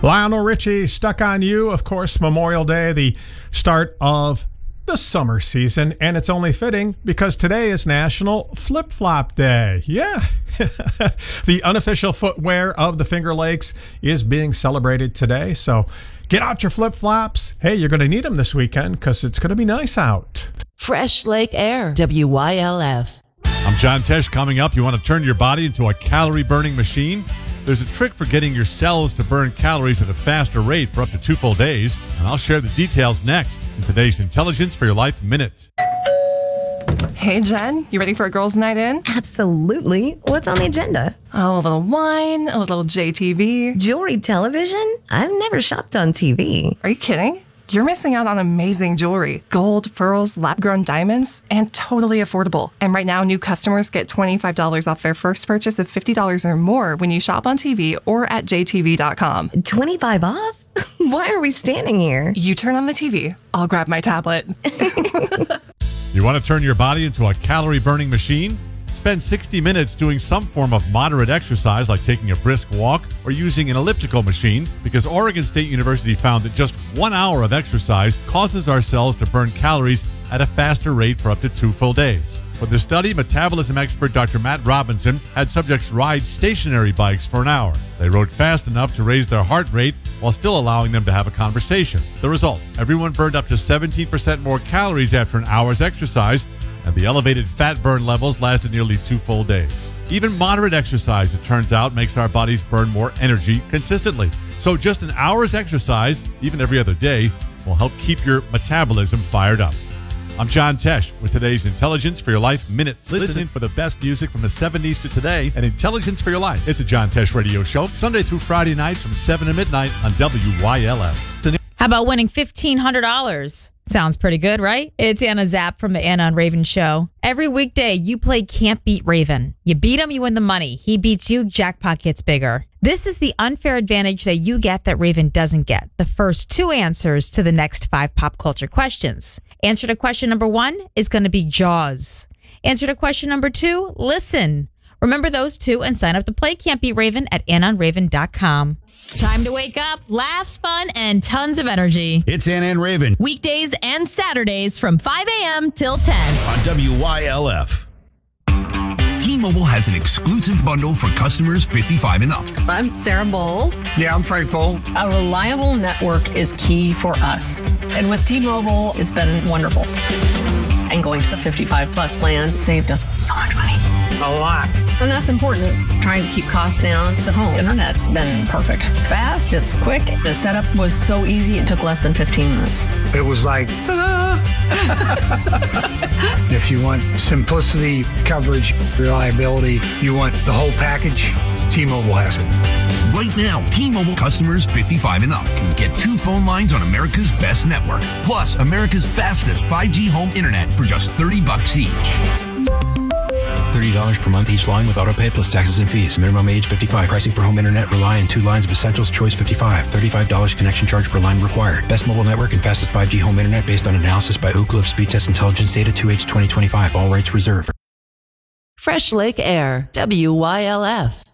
Lionel Richie, Stuck on You. Of course, Memorial Day, the start of the summer season, and it's only fitting because today is National Flip-Flop Day. Yeah. The unofficial footwear of the Finger Lakes is being celebrated today, so get out your flip-flops. Hey, you're going to need them this weekend because it's going to be nice out. Fresh Lake Air, WYLF. I'm John Tesh. Coming up, you want to turn your body into a calorie-burning machine? There's a trick for getting your cells to burn calories at a faster rate for up to 2 full days, and I'll share the details next in today's Intelligence for Your Life Minute. Hey, Jen, you ready for a girls' night in? Absolutely. What's on the agenda? Oh, a little wine, a little JTV. Jewelry television? I've never shopped on TV. Are you kidding? You're missing out on amazing jewelry. Gold, pearls, lab-grown diamonds, and totally affordable. And right now, new customers get $25 off their first purchase of $50 or more when you shop on TV or at jtv.com. 25 off? Why are we standing here? You turn on the TV. I'll grab my tablet. You want to turn your body into a calorie-burning machine? Spend 60 minutes doing some form of moderate exercise like taking a brisk walk or using an elliptical machine, because Oregon State University found that just 1 hour of exercise causes our cells to burn calories at a faster rate for up to 2 full days. For the study, metabolism expert Dr. Matt Robinson had subjects ride stationary bikes for an hour. They rode fast enough to raise their heart rate while still allowing them to have a conversation. The result, everyone burned up to 17% more calories after an hour's exercise, and the elevated fat burn levels lasted nearly 2 full days. Even moderate exercise, it turns out, makes our bodies burn more energy consistently. So just an hour's exercise, even every other day, will help keep your metabolism fired up. I'm John Tesh with today's Intelligence for Your Life Minutes. Listen for the best music from the 70s to today and Intelligence for Your Life. It's a John Tesh radio show, Sunday through Friday nights from 7 to midnight on WYLF. How about winning $1,500? Sounds pretty good, right? It's Anna Zapp from the Anna and Raven Show. Every weekday, you play Can't Beat Raven. You beat him, you win the money. He beats you, jackpot gets bigger. This is the unfair advantage that you get that Raven doesn't get. The first 2 answers to the next 5 pop culture questions. Answer to question number 1 is going to be Jaws. Answer to question number 2, listen. Remember those 2 and sign up to play Can't Beat Raven at AnnaandRaven.com. Time to wake up, laughs, fun, and tons of energy. It's Anna and Raven. Weekdays and Saturdays from 5 a.m. till 10. On WYLF. T-Mobile has an exclusive bundle for customers 55 and up. I'm Sarah Bowl. Yeah, I'm Frank Bowl. A reliable network is key for us. And with T-Mobile, it's been wonderful. And going to the 55 plus plan saved us so much money. A lot. And that's important. Trying to keep costs down. The home internet's been perfect. It's fast, it's quick. The setup was so easy, it took less than 15 minutes. It was like, If you want simplicity, coverage, reliability, you want the whole package, T-Mobile has it. Right now, T-Mobile customers 55 and up can get 2 phone lines on America's best network, plus America's fastest 5G home internet for just $30 each. $30 per month each line with autopay plus taxes and fees. Minimum age 55. Pricing for home internet rely on 2 lines of Essentials Choice 55. $35 connection charge per line required. Best mobile network and fastest 5G home internet based on analysis by Oak Cliff Speed Test Intelligence Data 2H 2025. All rights reserved. Fresh Lake Air, WYLF.